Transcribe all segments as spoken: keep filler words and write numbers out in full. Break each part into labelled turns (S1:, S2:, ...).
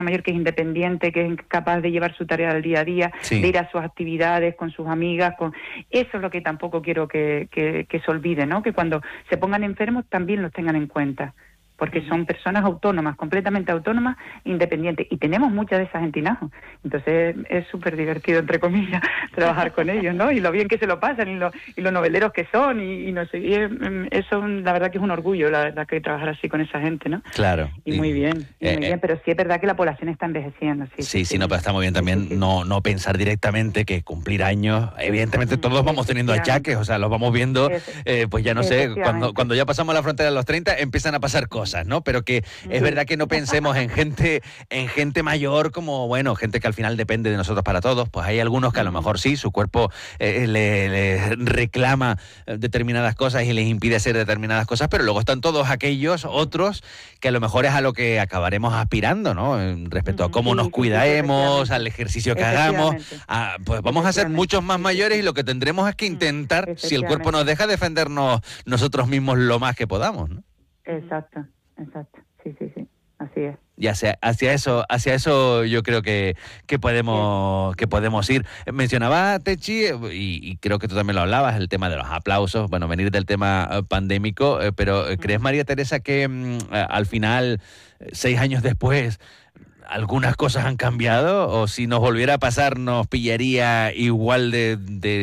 S1: mayor que es independiente, que es capaz de llevar su tarea del día a día,
S2: Sí.
S1: de ir a sus actividades con sus amigas, con eso es lo que tampoco quiero que, que, que se olvide, ¿no? Que cuando se pongan enfermos también los tengan en cuenta, porque son personas autónomas, completamente autónomas, independientes, y tenemos muchas de esas en Tinajo. Entonces es súper divertido, entre comillas, trabajar con ellos, ¿no? Y lo bien que se lo pasan, y lo, y lo noveleros que son, y, y no sé, y es, eso la verdad que es un orgullo, la verdad, que trabajar así con esa gente, ¿no?
S2: Claro.
S1: Y muy bien, y
S2: eh,
S1: muy
S2: eh,
S1: bien, pero sí es verdad que la población está envejeciendo, sí.
S2: Sí,
S1: Sí,
S2: sí, no, pero está muy bien
S1: sí,
S2: también
S1: sí, sí.
S2: no no pensar directamente que cumplir años, evidentemente todos vamos teniendo achaques, o sea, los vamos viendo, eh, pues ya no sé, cuando cuando ya pasamos la frontera de los treinta empiezan a pasar cosas, ¿no? Pero que es
S1: Sí.
S2: verdad que no pensemos en gente en gente mayor como, bueno, gente que al final depende de nosotros para todos, pues hay algunos que a lo mejor sí, su cuerpo eh, le, le reclama determinadas cosas y les impide hacer determinadas cosas, pero luego están todos aquellos otros que a lo mejor es a lo que acabaremos aspirando, ¿no? Respecto a cómo
S1: Sí,
S2: nos
S1: sí, sí,
S2: cuidemos, al ejercicio que hagamos, a, pues vamos a ser muchos más mayores y lo que tendremos es que intentar, si el cuerpo nos deja, defendernos nosotros mismos lo más que podamos, ¿no?
S1: Exacto, exacto, sí, sí, sí, así es.
S2: Y hacia, hacia eso, hacia eso yo creo que, que podemos, que podemos ir. Mencionaba Techi, y, y creo que tú también lo hablabas, el tema de los aplausos, bueno, venir del tema eh, pandémico, eh, pero ¿crees, María Teresa, que mm, al final, seis años después, algunas cosas han cambiado, o si nos volviera a pasar nos pillaría igual de,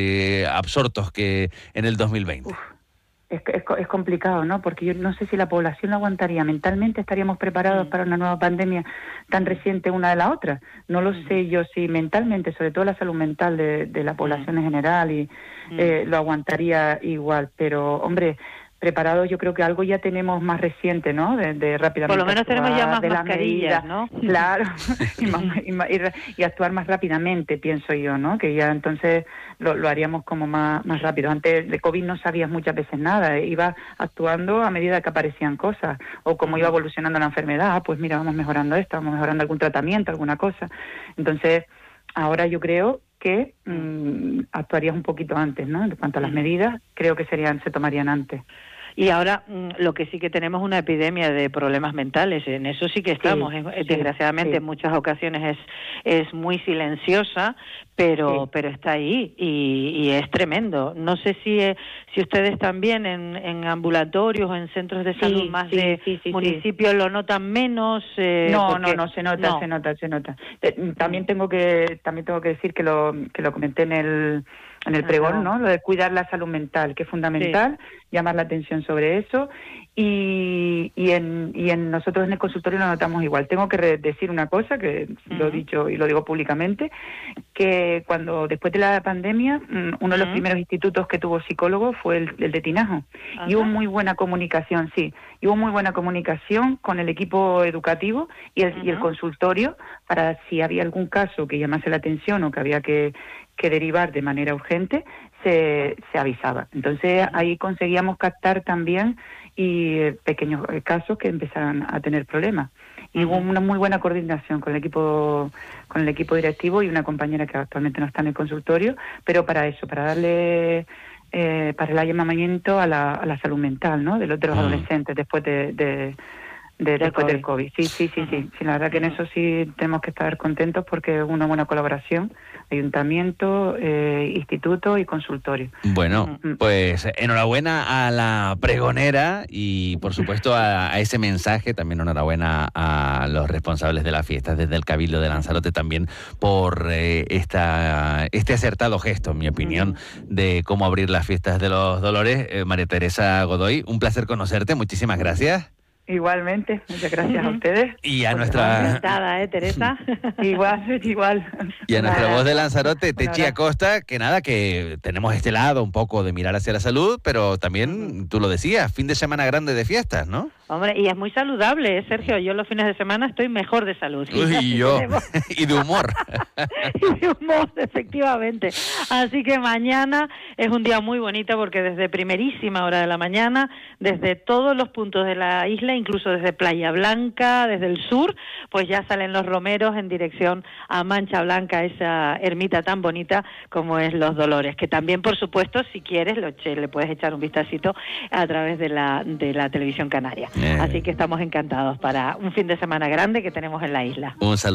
S2: de absortos que en el dos mil veinte?
S1: Uf, es, es, es complicado, ¿no? Porque yo no sé si la población lo aguantaría. Mentalmente estaríamos preparados mm. para una nueva pandemia tan reciente una de la otra. No lo mm. sé yo si mentalmente, sobre todo la salud mental de, de la población mm. en general, y mm. eh, lo aguantaría igual. Pero, hombre, preparados yo creo que algo ya tenemos más reciente, ¿no? De, de rápidamente
S3: por lo menos
S1: actuar,
S3: tenemos ya más
S1: de
S3: mascarillas,
S1: medidas,
S3: ¿no?
S1: Claro, y, más, y, y, y actuar más rápidamente, pienso yo, ¿no? Que ya entonces lo, lo haríamos como más, más rápido. Antes de COVID no sabías muchas veces nada, ¿eh? Iba actuando a medida que aparecían cosas, o como iba evolucionando la enfermedad, pues mira, vamos mejorando esto, vamos mejorando algún tratamiento, alguna cosa. Entonces, ahora yo creo que mmm, actuarías un poquito antes, ¿no? En cuanto a las medidas, creo que serían se tomarían antes.
S3: Y ahora lo que sí que tenemos una epidemia de problemas mentales, en eso sí que estamos. Sí, Desgraciadamente sí, en muchas ocasiones es es muy silenciosa, pero sí. pero está ahí y, y es tremendo. No sé si eh, si ustedes también en, en ambulatorios o en centros de salud sí, más sí, de sí, sí, municipios sí. lo notan menos. Eh,
S1: no,
S3: porque...
S1: no, no, se nota, no. se nota, se nota. También tengo que también tengo que decir que lo que lo comenté en el en el pregón, ¿no? Lo de cuidar la salud mental, que es fundamental, sí. llamar la atención sobre eso, y, y, en, y en nosotros en el consultorio lo notamos igual. Tengo que re- decir una cosa, que uh-huh. lo he dicho y lo digo públicamente, que cuando después de la pandemia, uno uh-huh. de los primeros institutos que tuvo psicólogo fue el, el de Tinajo, uh-huh. y hubo muy buena comunicación, sí, y hubo muy buena comunicación con el equipo educativo y el, uh-huh. y el consultorio, para si había algún caso que llamase la atención o que había que que derivar de manera urgente, se, se avisaba. Entonces ahí conseguíamos captar también y eh, pequeños casos que empezaran a tener problemas. Y uh-huh. hubo una muy buena coordinación con el equipo con el equipo directivo y una compañera que actualmente no está en el consultorio, pero para eso, para darle eh, para el llamamiento a la, a la salud mental, ¿no? De los, de los uh-huh. adolescentes después de, de De, del después COVID. del COVID. Sí, sí, sí, uh-huh. sí, sí. La verdad que en eso sí tenemos que estar contentos porque es una buena colaboración, ayuntamiento, eh, instituto y consultorio.
S2: Bueno, uh-huh. pues enhorabuena a la pregonera y por supuesto a, a ese mensaje, también enhorabuena a los responsables de las fiestas desde el Cabildo de Lanzarote también por eh, esta este acertado gesto, en mi opinión, uh-huh. de cómo abrir las fiestas de los Dolores. Eh, María Teresa Godoy, un placer conocerte, muchísimas gracias.
S1: Igualmente, muchas gracias uh-huh. a ustedes.
S2: Y a nuestra...
S3: Encantada, ¿eh, Teresa?
S1: igual, igual.
S2: Y a nuestra voz de Lanzarote, Techi Acosta, que nada, que tenemos este lado un poco de mirar hacia la salud, pero también, uh-huh. tú lo decías, fin de semana grande de fiestas, ¿no?
S3: Hombre, y es muy saludable, ¿eh, Sergio? Yo los fines de semana estoy mejor de salud.
S2: Uy, y yo. Y de humor.
S3: Y de humor, efectivamente. Así que mañana es un día muy bonito porque desde primerísima hora de la mañana, desde todos los puntos de la isla, incluso desde Playa Blanca, desde el sur, pues ya salen los romeros en dirección a Mancha Blanca, esa ermita tan bonita como es Los Dolores, que también, por supuesto, si quieres, lo che, le puedes echar un vistacito a través de la, de la televisión canaria. Eh. Así que estamos encantados para un fin de semana grande que tenemos en la isla.
S2: Un saludo.